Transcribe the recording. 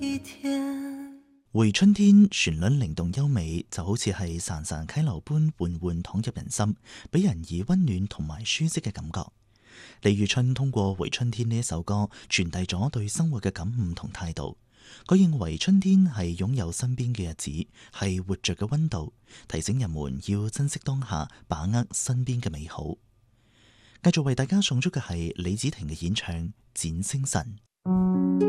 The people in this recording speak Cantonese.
一天。 回春天旋律靈動優美，就好似係潺潺溪流般緩緩淌入人心，俾人以溫暖同埋舒適嘅感覺。李宇春通過《回春天》呢一首歌，傳遞咗對生活嘅感悟同態度。佢認為春天係擁有身邊嘅日子，係活着嘅溫度，提醒人們要珍惜當下，把握身邊嘅美好。繼續為大家送出嘅係李子婷嘅演唱《展星辰》。